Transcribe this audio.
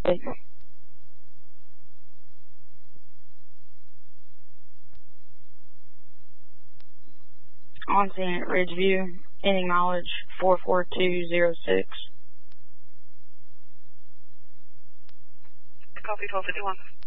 On scene at Ridgeview, ending mileage 44206. Copy 1251.